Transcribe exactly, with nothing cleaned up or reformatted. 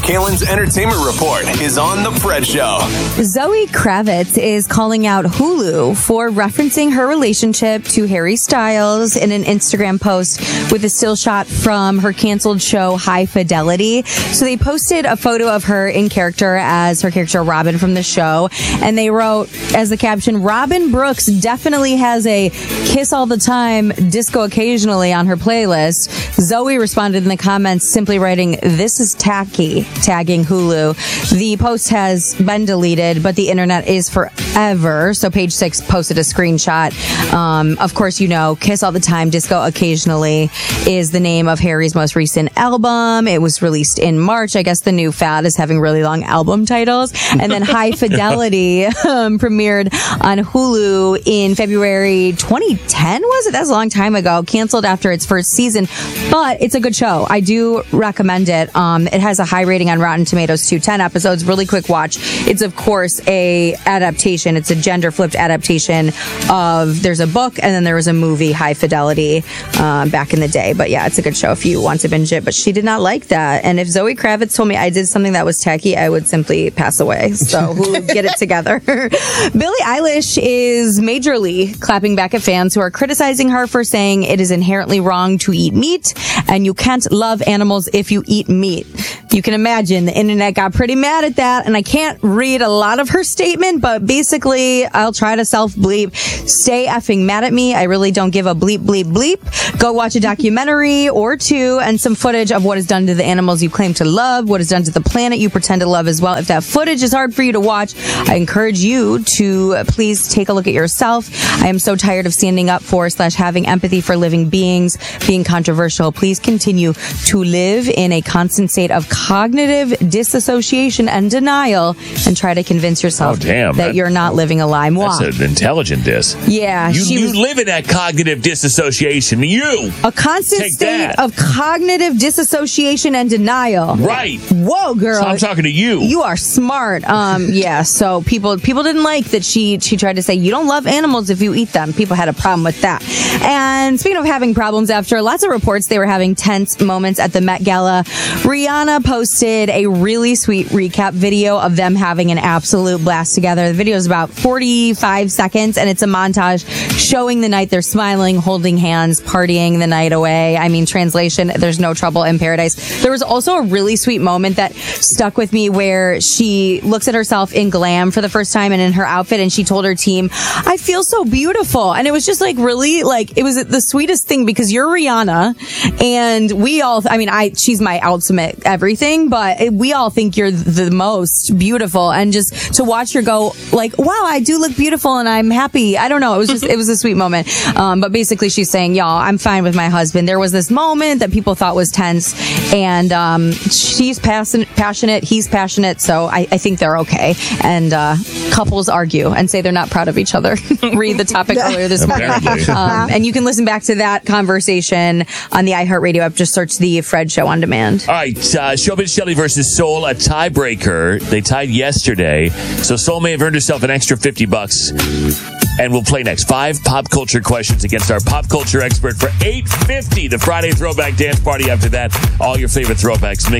Kalen's Entertainment Report is on The Fred Show. Zoe Kravitz is calling out Hulu for referencing her relationship to Harry Styles in an Instagram post with a still shot from her canceled show High Fidelity. So they posted a photo of her in character as her character Robin from the show, and they wrote as the caption, "Robin Brooks definitely has a kiss all the time, disco occasionally on her playlist." Zoe responded in the comments simply writing, "This is tacky," tagging Hulu. The post has been deleted, but the internet is forever. So Page Six posted a screenshot. Um, of course, you know, Kiss All the Time, Disco Occasionally is the name of Harry's most recent album. It was released in March. I guess the new fad is having really long album titles. And then High Fidelity um, premiered on Hulu in February twenty ten, was it? That's a long time ago. Canceled after its first season, but it's a good show. I do recommend it. Um, it has a high rating on Rotten Tomatoes too. ten episodes, really quick watch. It's of course a adaptation. It's a gender flipped adaptation of, there's a book and then there was a movie, High Fidelity, uh, back in the day. But yeah, it's a good show if you want to binge it. But she did not like that. And if Zoe Kravitz told me I did something that was tacky, I would simply pass away. So who get it together? Billie Eilish is majorly clapping back at fans who are criticizing her for saying it is inherently wrong to eat meat and you can't love animals if you eat meat. You can imagine the internet got pretty mad at that, and I can't read a lot of her statement, but basically I'll try to self-bleep. Stay effing mad at me. I really don't give a bleep, bleep, bleep. Go watch a documentary or two and some footage of what is done to the animals you claim to love, what is done to the planet you pretend to love as well. If that footage is hard for you to watch, I encourage you to please take a look at yourself. I am so tired of standing up for slash having empathy for living beings being controversial. Please continue to live in a constant state of cognitive disassociation and denial and try to convince yourself oh, damn, that, that you're not living a lie. Moi. That's an intelligent dis. Yeah. You, she you was, live in that cognitive disassociation. You. A constant Take state that. of cognitive disassociation and denial. Right. Whoa, girl. So I'm talking to you. You are smart. Um, yeah. So people people didn't like that she she tried to say you don't love animals if you eat them. People had a problem with that. And speaking of having problems, after lots of reports they were having tense moments at the Met Gala, Rihanna posted a really sweet recap video of them having an absolute blast together. The video is about forty-five seconds, and it's a montage showing the night they're smiling, holding hands, partying the night away. I mean, translation, there's no trouble in paradise. There was also a really sweet moment that stuck with me where she looks at herself in glam for the first time and in her outfit, and she told her team, "I feel so beautiful." And it was just like really, like, it was the sweetest thing because you're Rihanna, and we all, I mean, I she's my ultimate everything, but we all think you're the most beautiful, and just to watch her go like, wow, I do look beautiful and I'm happy. I don't know. It was just, it was a sweet moment. Um, but basically she's saying, y'all, I'm fine with my husband. There was this moment that people thought was tense, and um, she's passionate, passionate, he's passionate. So I, I think they're okay. And uh, couples argue and say they're not proud of each other. Read the topic earlier this morning. Um, and you can listen back to that conversation on the iHeartRadio app. Just search the Fred Show on demand. All right, uh, Showbiz Shelley versus Soul, a tiebreaker. They tied yesterday, so Soul may have earned herself an extra fifty bucks. And we'll play next. Five pop culture questions against our pop culture expert for eight fifty. The Friday Throwback Dance Party after that. All your favorite throwbacks.